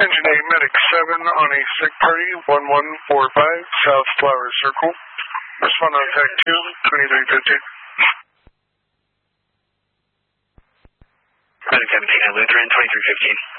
Engine 8 Medic 7 on a sick party, 1145 South Flower Circle. Respond on Tech 2, 2315. Medic 17 at Lutheran, 2315.